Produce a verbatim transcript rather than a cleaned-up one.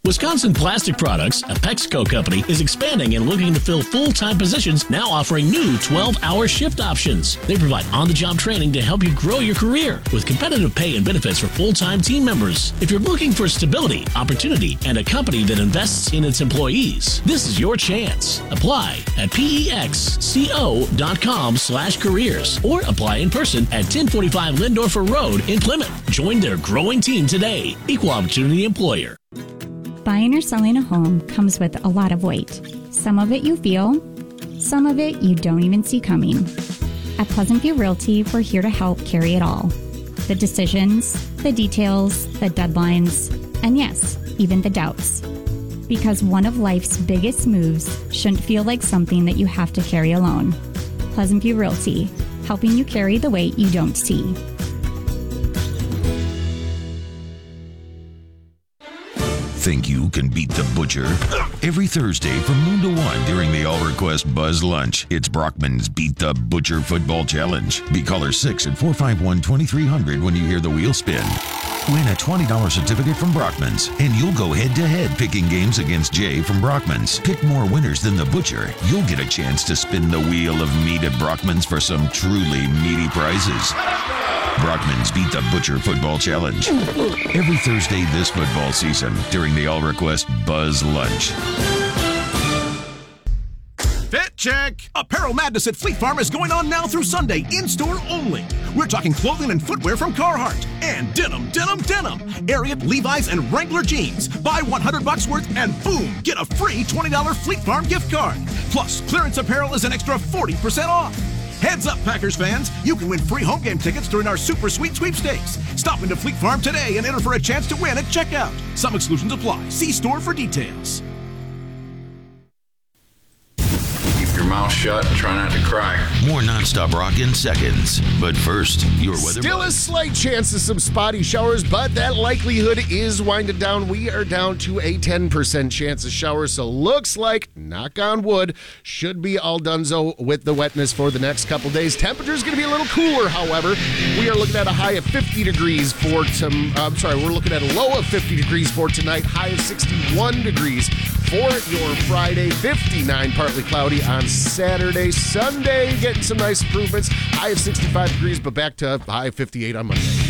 Wisconsin Plastic Products, a Pexco company, is expanding and looking to fill full-time positions, now offering new twelve-hour shift options. They provide on-the-job training to help you grow your career with competitive pay and benefits for full-time team members. If you're looking for stability, opportunity, and a company that invests in its employees, this is your chance. Apply at pexco.com slash careers or apply in person at ten forty-five Lindorfer Road in Plymouth. Join their growing team today. Equal Opportunity Employer. Buying or selling a home comes with a lot of weight. Some of it you feel, some of it you don't even see coming. At Pleasant View Realty, we're here to help carry it all. The decisions, the details, the deadlines, and yes, even the doubts. Because one of life's biggest moves shouldn't feel like something that you have to carry alone. Pleasant View Realty, helping you carry the weight you don't see. Think you can beat the butcher? Every Thursday from noon to one during the All Request Buzz Lunch, it's Brockman's Beat the Butcher Football Challenge. Be caller six at four five one, two three zero zero when you hear the wheel spin. Win a twenty dollars certificate from Brockman's, and you'll go head-to-head picking games against Jay from Brockman's. Pick more winners than the butcher. You'll get a chance to spin the wheel of meat at Brockman's for some truly meaty prizes. Brockman's Beat the Butcher Football Challenge. Every Thursday this football season during the All Request Buzz Lunch. Fit check! Apparel Madness at Fleet Farm is going on now through Sunday, in-store only. We're talking clothing and footwear from Carhartt and denim, denim, denim. Ariat, Levi's, and Wrangler jeans. Buy one hundred bucks worth and boom, get a free twenty dollars Fleet Farm gift card. Plus, clearance apparel is an extra forty percent off. Heads up, Packers fans. You can win free home game tickets during our Super Sweet Sweepstakes. Stop into Fleet Farm today and enter for a chance to win at checkout. Some exclusions apply. See store for details. Your mouth shut and try not to cry. More nonstop rock in seconds. But first, your weather. Still a slight chance of some spotty showers, but that likelihood is winding down. We are down to a ten percent chance of showers, so looks like, knock on wood, should be all donezo with the wetness for the next couple days. Temperature's going to be a little cooler, however. We are looking at a high of fifty degrees for tom- uh, I'm sorry, we're looking at a low of fifty degrees for tonight, high of sixty-one degrees for your Friday, fifty-nine partly cloudy on Saturday. Sunday, getting some nice improvements. High of sixty-five degrees, but back to high of fifty-eight on Monday.